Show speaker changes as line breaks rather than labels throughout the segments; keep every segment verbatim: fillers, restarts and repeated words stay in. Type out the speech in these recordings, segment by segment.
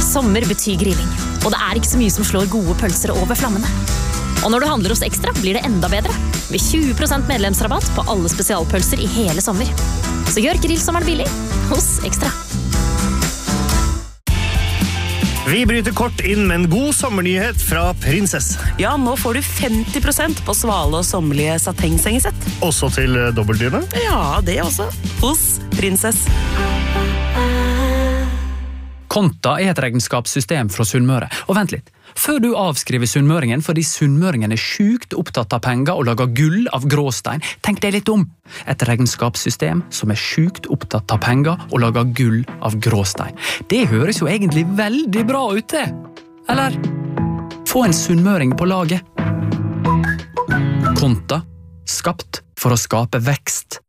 Sommer betyr grilling, og det er ikke så mye som slår gode pølser over flammene. Og når du handler hos Ekstra, blir det enda bedre, med tjue prosent medlemsrabatt på alle spesialpølser i hele sommer. Så gjør grillsommeren billig hos Ekstra.
Vi bryter kort inn med en god sommernyhet fra Prinsess.
Ja, nå får du femti prosent på svale og sommerlige satengsengesett.
Også til dobbeltdyne?
Ja, det også. Hos Prinsess.
Konta er et regnskapssystem fra Sunnmøre. Og vent litt, før du avskriver sunnmøringen fordi sunnmøringen er sykt opptatt av penger og lager gull av gråstein, tenk deg litt om. Et regnskapssystem som er sykt opptatt av penger og lager gull av gråstein. Det høres jo egentlig veldig bra ut det. Eller? Få en sunnmøring på laget. Konta, skapt for å skape vekst.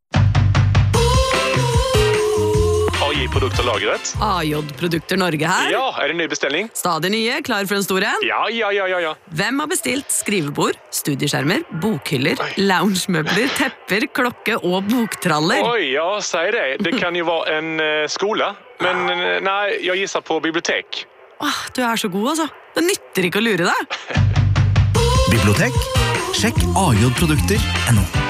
A J-produkter lagret.
A J-produkter Norge her.
Ja, er det ny bestelling?
Stadig nye, klar for en stor en.
Ja, ja, ja, ja, ja.
Hvem har bestilt skrivebord, studieskjermer, bokhyller, loungemøbler, tepper, klokke og boktraller?
Oi, ja, sier det. Det kan jo være en uh, skole, men uh, nei, jeg gisser på bibliotek.
Åh, du er så god, altså. Det nytter ikke å lure deg.
Bibliotek? Sjekk A J produkter punktum no.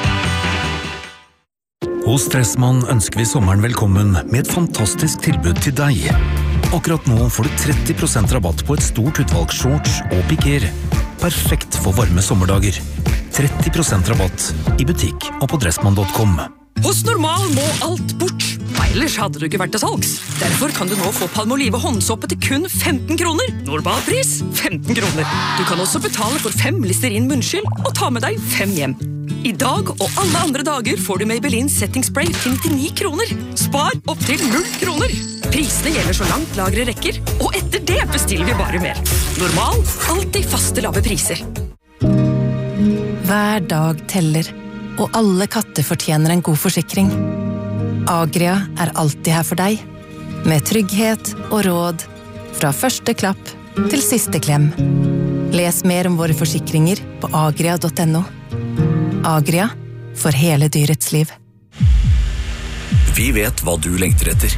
Hos Dressmann ønsker vi sommeren velkommen med et fantastisk tilbud til deg. Akkurat nå får du tretti prosent rabatt på et stort utvalg shorts og piker. Perfekt for varme sommerdager. tretti prosent rabatt i butikk og på dressmann punktum com.
Hos Normal må alt bort. Ellers hadde du ikke vært til salgs. Derfor kan du nå få Palmolive håndsåpe til kun femten kroner. Normalpris femten kroner. Du kan også betale for fem Listerin munnskyld og ta med deg fem hjem. I dag og alle andre dager får du Maybelline Setting Spray til nittini kroner. Spar opp til null kroner. Prisene gjelder så langt lagre rekker, og etter det bestiller vi bare mer. Normal, alltid faste lave priser.
Hver dag teller, og alle katter fortjener en god forsikring. Agria er alltid her for deg, med trygghet og råd, fra første klapp til siste klem. Les mer om våre forsikringer på agria punktum no. Agria, for hele dyrets liv.
Vi vet hva du lengter etter.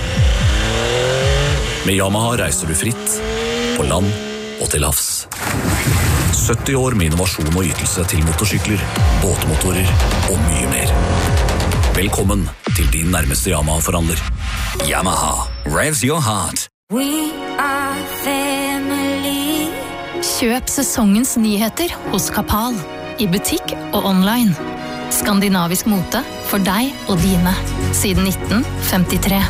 Med Yamaha reiser du fritt, på land og til havs. sytti år med innovasjon og ytelse til motorsykler, båtmotorer og mye mer. Velkommen til din nærmeste Yamaha-forhandler. Yamaha, revs your heart.
We are family.
Kjøp sesongens nyheter hos Kapal, i butikk og online. Skandinavisk mote for deg og dine, siden nitten femtitre.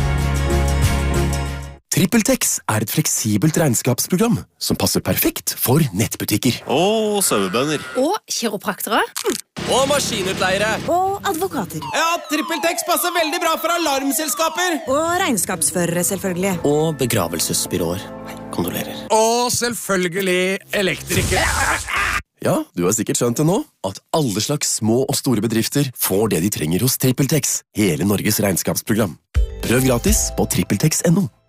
TrippelTex er et fleksibelt regnskapsprogram som passer perfekt for nettbutikker.
Og sauebønder.
Og kiropraktere.
Og maskinutleiere.
Og advokater.
Ja, TrippelTex passer veldig bra for alarmselskaper.
Og regnskapsførere, selvfølgelig.
Og begravelsesbyråer. Kondolerer. Og selvfølgelig elektrikere.
Ja, du har sikkert skjønt det nå, at alle slags små og store bedrifter får det de trenger hos TrippelTex, hele Norges regnskapsprogram. Prøv gratis på trippeltex punktum no.